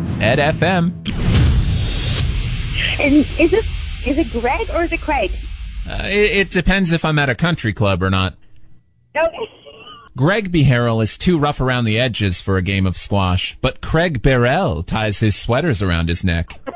Ed FM. Is it Greg or is it Craig? It depends if I'm at a country club or not. Okay. Greg Beharrell is too rough around the edges for a game of squash, but Craig Barrell ties his sweaters around his neck.